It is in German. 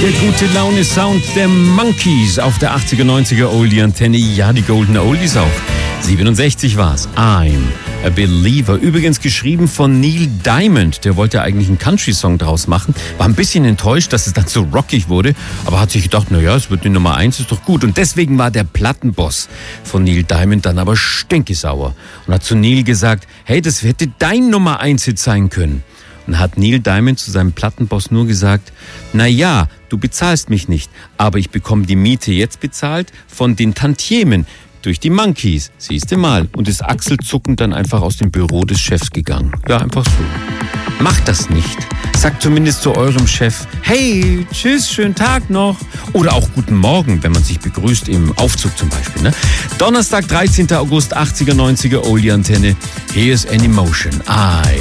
Der gute Laune-Sound der Monkees auf der 80er, 90er Oldie-Antenne. Ja, die Golden Oldies auch. 67 war's. I'm a Believer. Übrigens geschrieben von Neil Diamond. Der wollte eigentlich einen Country-Song draus machen. War ein bisschen enttäuscht, dass es dann so rockig wurde. Aber hat sich gedacht, naja, es wird die Nummer 1, ist doch gut. Und deswegen war der Plattenboss von Neil Diamond dann aber stinkesauer. Und hat zu Neil gesagt, hey, das hätte dein Nummer 1-Hit sein können. Und hat Neil Diamond zu seinem Plattenboss nur gesagt, na ja, du bezahlst mich nicht, aber ich bekomme die Miete jetzt bezahlt von den Tantiemen durch die Monkees. Siehste mal. Und ist achselzuckend dann einfach aus dem Büro des Chefs gegangen. Ja, einfach so. Macht das nicht. Sagt zumindest zu eurem Chef, hey, tschüss, schönen Tag noch. Oder auch guten Morgen, wenn man sich begrüßt im Aufzug zum Beispiel. Ne? Donnerstag, 13. August, 80er, 90er Oldie-Antenne. Here's an Emotion.